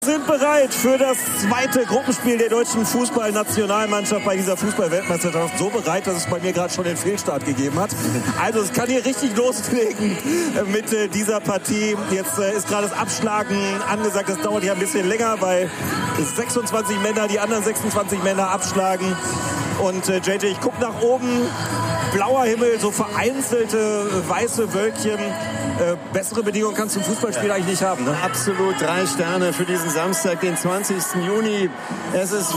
Sind bereit für das zweite Gruppenspiel der deutschen Fußballnationalmannschaft bei dieser Fußballweltmeisterschaft. So bereit, dass es bei mir gerade schon den Fehlstart gegeben hat. Also es kann hier richtig loslegen mit dieser Partie. Jetzt ist gerade das Abschlagen angesagt. Das dauert hier ein bisschen länger, weil 26 Männer, die anderen 26 Männer abschlagen. Und JJ, ich gucke nach oben. Blauer Himmel, so vereinzelte weiße Wölkchen. Bessere Bedingungen kannst du im Fußballspiel eigentlich nicht haben. Ne? Absolut 3 Sterne für diesen Samstag, den 20. Juni. Es ist 15:57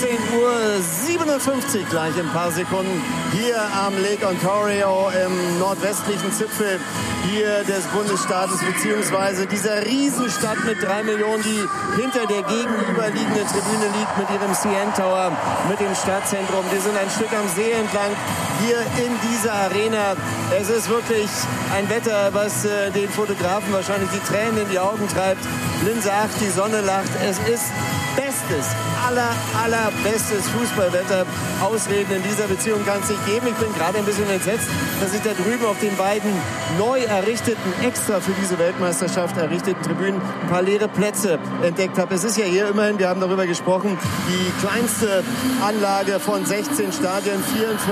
Uhr, gleich in ein paar Sekunden, hier am Lake Ontario im nordwestlichen Zipfel hier des Bundesstaates, beziehungsweise dieser Riesenstadt mit 3 Millionen, die hinter der gegenüberliegenden Tribüne liegt, mit ihrem CN Tower, mit dem Stadtzentrum. Wir sind ein Stück am See entlang, hier in dieser Arena. Es ist wirklich ein Wetter, was den Fotografen wahrscheinlich die Tränen in die Augen treibt. Linse 8, die Sonne lacht. Es ist bestes, allerbestes Fußballwetter. Ausreden in dieser Beziehung kann es nicht geben. Ich bin gerade ein bisschen entsetzt, dass ich da drüben auf den beiden neu errichteten, extra für diese Weltmeisterschaft errichteten Tribünen ein paar leere Plätze entdeckt habe. Es ist ja hier immerhin, wir haben darüber gesprochen, die kleinste Anlage von 16 Stadien,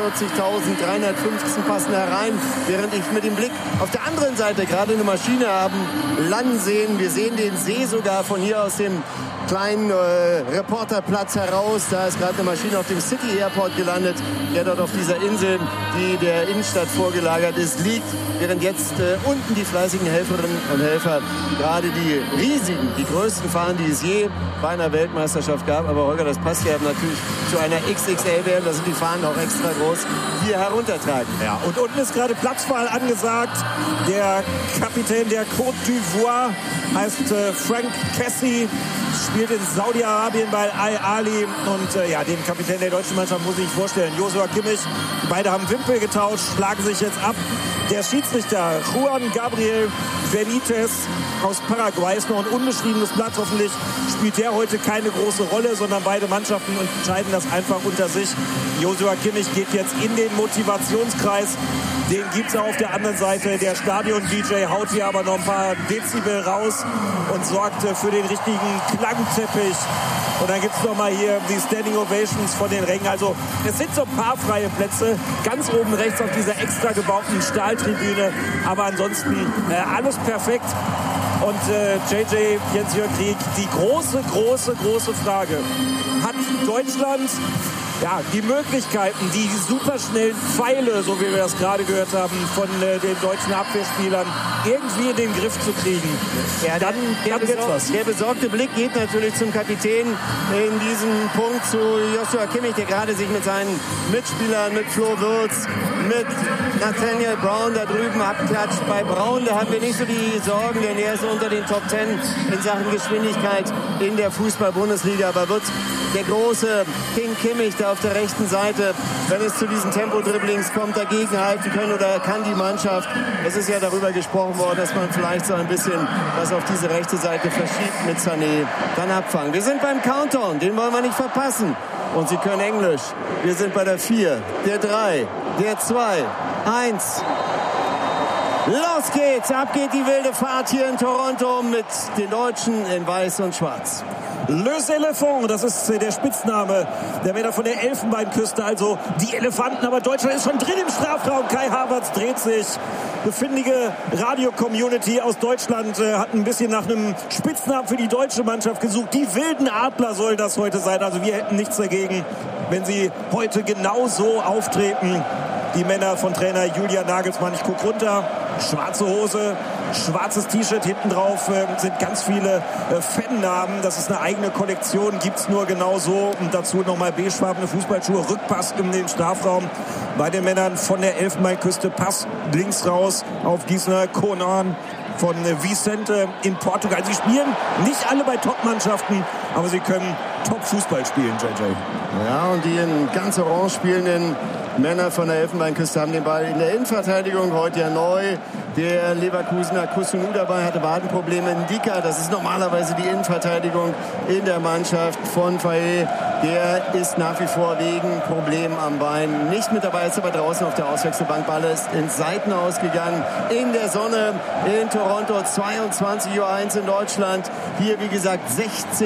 44.315 passen herein, während ich mit dem Blick auf der anderen Seite gerade eine Maschine haben landen sehen. Wir sehen den See sogar von hier aus dem kleinen Reporterplatz heraus. Da ist gerade eine Maschine auf dem City Airport gelandet, der dort auf dieser Insel, die der Innenstadt vorgelagert ist, liegt. Während jetzt unten die fleißigen Helferinnen und Helfer gerade die riesigen, die größten Fahnen, die es je bei einer Weltmeisterschaft gab. Aber Holger, das passt ja natürlich zu einer XXL-WM, da sind die Fahnen auch extra groß, hier heruntertragen. Ja, und unten ist gerade Platzwahl angesagt. Der Kapitän der Côte d'Ivoire heißt Frank Cassie, spielt in Saudi-Arabien bei Al-Ahly und den Kapitän der deutschen Mannschaft muss ich sich vorstellen, Joshua Kimmich. Beide haben Wimpel getauscht, schlagen sich jetzt ab. Der Schiedsrichter Juan Gabriel Benitez aus Paraguay ist noch ein unbeschriebenes Blatt. Hoffentlich spielt der heute keine große Rolle, sondern beide Mannschaften entscheiden das einfach unter sich. Joshua Kimmich geht jetzt in den Motivationskreis. Den gibt es auf der anderen Seite. Der Stadion-DJ haut hier aber noch ein paar Dezibel raus und sorgt für den richtigen Klangteppich. Und dann gibt es noch mal hier die Standing Ovations von den Rängen. Also es sind so ein paar freie Plätze. Ganz oben rechts auf dieser extra gebauten Stahltribüne. Aber ansonsten alles perfekt. Und JJ, Jens-Jörg Krieg, die große Frage. Hat Deutschland die Möglichkeiten, die superschnellen Pfeile, so wie wir das gerade gehört haben, von den deutschen Abwehrspielern irgendwie in den Griff zu kriegen? Ja, dann geht's was. Der besorgte Blick geht natürlich zum Kapitän in diesem Punkt, zu Joshua Kimmich, der gerade sich mit seinen Mitspielern, mit Flo Wirtz, mit Nathaniel Brown da drüben abklatscht. Bei Brown, da haben wir nicht so die Sorgen, denn er ist unter den Top 10 in Sachen Geschwindigkeit in der Fußball-Bundesliga. Aber wird der große King Kimmich da auf der rechten Seite, wenn es zu diesen Tempo-Dribblings kommt, dagegenhalten können oder kann die Mannschaft? Es ist ja darüber gesprochen worden, dass man vielleicht so ein bisschen das auf diese rechte Seite verschiebt mit Sané, dann abfangen. Wir sind beim Countdown, den wollen wir nicht verpassen. Und Sie können Englisch. Wir sind bei der 4, der 3, der 2, 1. Los geht's, ab geht die wilde Fahrt hier in Toronto mit den Deutschen in Weiß und Schwarz. Les Elephants, das ist der Spitzname der Männer von der Elfenbeinküste, also die Elefanten. Aber Deutschland ist schon drin im Strafraum. Kai Havertz dreht sich. Eine findige Radio-Community aus Deutschland hat ein bisschen nach einem Spitznamen für die deutsche Mannschaft gesucht. Die wilden Adler soll das heute sein. Also wir hätten nichts dagegen, wenn sie heute genau so auftreten. Die Männer von Trainer Julian Nagelsmann. Ich gucke runter. Schwarze Hose, schwarzes T-Shirt, hinten drauf sind ganz viele Fannamen. Das ist eine eigene Kollektion, gibt's nur genau so. Und dazu nochmal beigefarbene Fußballschuhe, Rückpass in den Strafraum. Bei den Männern von der Elfenbeinküste, Pass links raus auf Gießener Conan von Vicente in Portugal. Sie spielen nicht alle bei Top-Mannschaften, aber sie können Top-Fußball spielen, JJ. Ja, und die in ganz orange spielenden Männer von der Elfenbeinküste haben den Ball in der Innenverteidigung heute ja neu. Der Leverkusener Kusunu dabei hatte Wadenprobleme. Ndika, das ist normalerweise die Innenverteidigung in der Mannschaft von Faye. Der ist nach wie vor wegen Problemen am Bein nicht mit dabei, ist aber draußen auf der Auswechselbank. Ball ist ins Seitenaus gegangen. In der Sonne in Toronto, 22:01 in Deutschland. Hier, wie gesagt, 16